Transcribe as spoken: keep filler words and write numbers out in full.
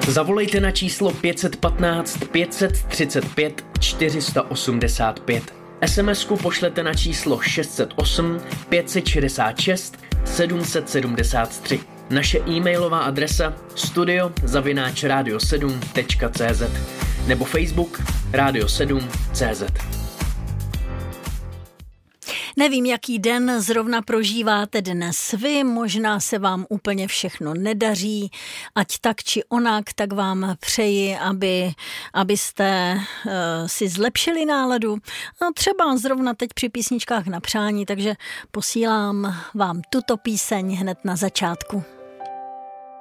Zavolejte na číslo pět jedna pět pět tři pět čtyři osm pět. es em esku pošlete na číslo šest set osm pět set šedesát šest sedm set sedmdesát tři. Naše e-mailová adresa studio zavináč radio sedm tečka cé zet nebo Facebook Radio sedm tečka cé zet. Nevím, jaký den zrovna prožíváte dnes vy, možná se vám úplně všechno nedaří, ať tak či onak, tak vám přeji, aby, abyste uh, si zlepšili náladu. No, třeba zrovna teď při písničkách na přání, takže posílám vám tuto píseň hned na začátku.